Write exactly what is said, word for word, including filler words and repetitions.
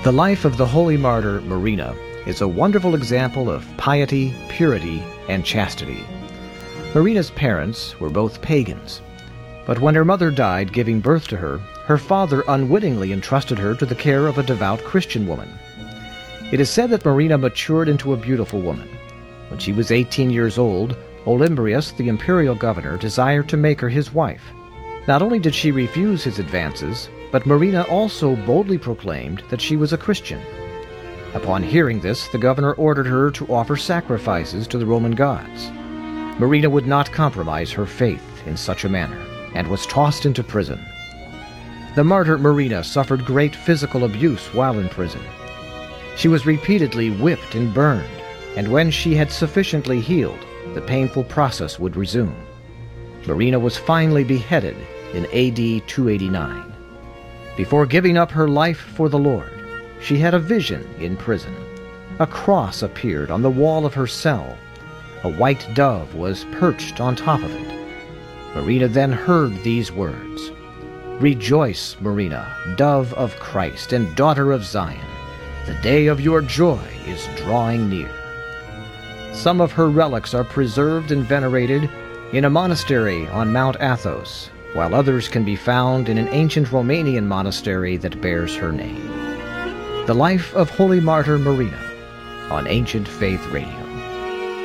The life of the holy martyr Marina is a wonderful example of piety, purity, and chastity. Marina's parents were both pagans, but when her mother died giving birth to her, her father unwittingly entrusted her to the care of a devout Christian woman. It is said that Marina matured into a beautiful woman. When she was eighteen years old, Olymbrius, the imperial governor, desired to make her his wife. Not only did she refuse his advances, but Marina also boldly proclaimed that she was a Christian. Upon hearing this, the governor ordered her to offer sacrifices to the Roman gods. Marina would not compromise her faith in such a manner, and was tossed into prison. The martyr Marina suffered great physical abuse while in prison. She was repeatedly whipped and burned, and when she had sufficiently healed, the painful process would resume. Marina was finally beheaded in A D two eighty-nine. Before giving up her life for the Lord, she had a vision in prison. A cross appeared on the wall of her cell. A white dove was perched on top of it. Marina then heard these words, "Rejoice, Marina, dove of Christ and daughter of Zion. The day of your joy is drawing near." Some of her relics are preserved and venerated in a monastery on Mount Athos, while others can be found in an ancient Romanian monastery that bears her name. The Life of Holy Martyr Marina on Ancient Faith Radio.